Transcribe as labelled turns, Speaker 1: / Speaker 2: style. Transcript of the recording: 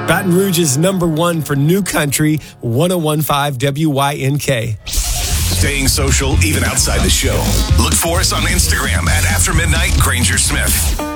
Speaker 1: Baton Rouge is number one for New Country, 101.5 WYNK.
Speaker 2: Staying social even outside the show. Look for us on Instagram at After Midnight Granger Smith.